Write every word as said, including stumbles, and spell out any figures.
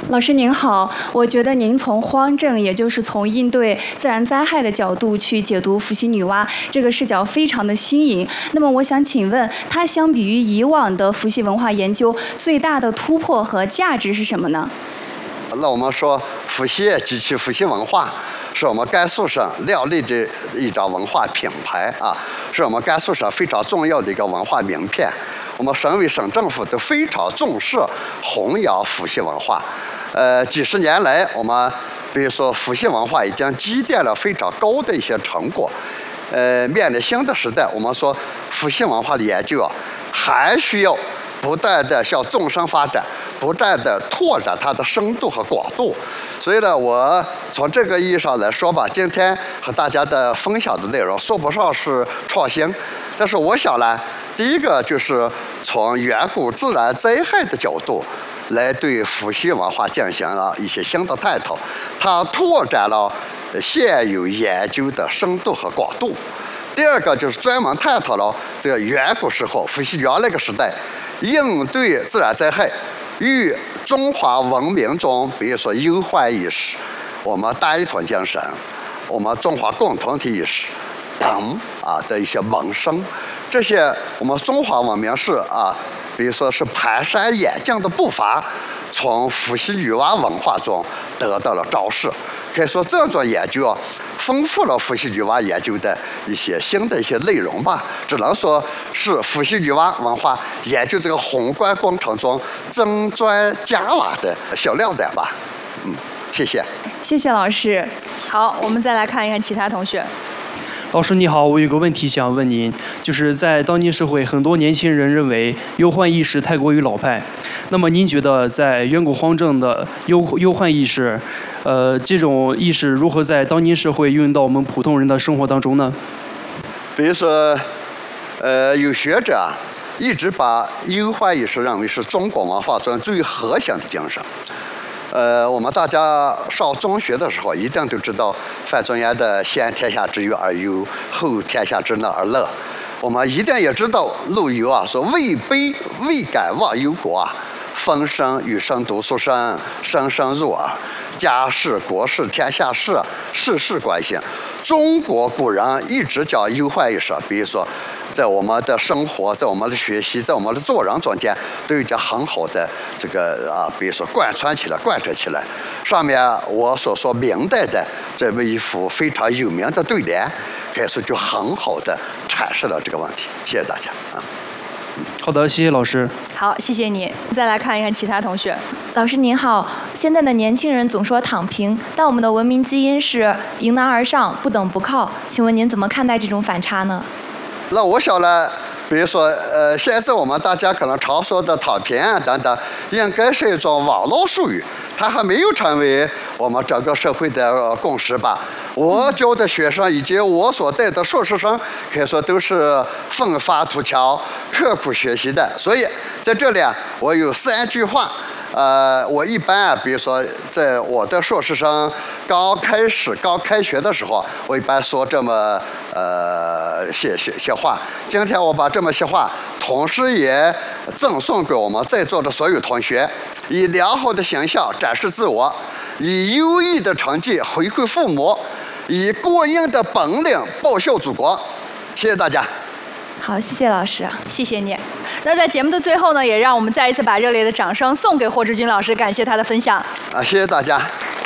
老师您好，我觉得您从荒政，也就是从应对自然灾害的角度去解读伏羲女娲，这个视角非常的新颖。那么我想请问，它相比于以往的伏羲文化研究，最大的突破和价值是什么呢？ 那我们说伏羲及其伏羲文化，是我们甘肃省廖丽的一张文化品牌啊，是我们甘肃省非常重要的一个文化名片。我们省委省政府都非常重视弘扬伏羲文化。呃，几十年来，我们比如说伏羲文化已经积淀了非常高的一些成果。呃，面临新的时代，我们说伏羲文化的研究啊，还需要不断的向纵深发展，不断的拓展它的深度和广度。所以呢，我从这个意义上来说吧，今天和大家的分享的内容说不上是创新，但是我想呢，第一个就是从远古自然灾害的角度来对伏羲文化进行了一些新的探讨，它拓展了现有研究的深度和广度。第二个就是专门探讨了这个远古时候伏羲女娲那个时代应对自然灾害与中华文明中，比如说忧患意识、我们大一统精神、我们中华共同体意识等啊的一些萌生，这些我们中华文明是啊，比如说是蹒跚演进的步伐，从伏羲女娲文化中得到了昭示。可以说，这种研究啊，丰富了伏羲女娲研究的一些新的一些内容吧。只能说是伏羲女娲文化研究这个宏观工程中增砖加瓦的小亮点吧。嗯，谢谢。 谢谢老师。 好，我们再来看一看其他同学。 老师你好，我有个问题想问您，就是在当今社会，很多年轻人认为忧患意识太过于老派，那么您觉得在远古荒政的忧忧患意识，呃，这种意识如何在当今社会运用到我们普通人的生活当中呢？ 比如说，呃，有学者啊，一直把忧患意识认为是中国文化中最核心的精神。呃，我们大家上中学的时候，一定都知道范仲淹的"先天下之忧而忧，后天下之乐而乐"。我们一定也知道陆游啊说"位卑未敢忘忧国啊，风声雨声读书声，声声入耳。家事国事天下事，事事关心。"中国古人一直讲忧患意识，比如说在我们的生活，在我们的学习，在我们的做人中间，都有着很好的这个啊，比如说贯穿起来、贯彻起来。上面我所说明代的这么一幅非常有名的对联，可以说就很好的阐释了这个问题。谢谢大家啊。 好的，谢谢老师。 好，谢谢你。再来看一看其他同学。 老师您好，现在的年轻人总说躺平，但我们的文明基因是迎难而上、不等不靠，请问您怎么看待这种反差呢？ 那我想呢，比如说，呃，现在我们大家可能常说的躺平啊等等，应该是一种网络术语，它还没有成为我们整个社会的共识吧。我教的学生以及我所带的硕士生，可以说都是奋发图强、刻苦学习的。所以在这里啊，我有三句话。呃，我一般啊，比如说，在我的硕士生刚开始、刚开学的时候，我一般说这么呃些些些话。今天我把这么些话，同时也赠送给我们在座的所有同学，以良好的形象展示自我，以优异的成绩回馈父母，以过硬的本领报效祖国。谢谢大家。 好，谢谢老师， 谢谢你。那在节目的最后呢，也让我们再一次把热烈的掌声送给霍志军老师，感谢他的分享。 啊，谢谢大家。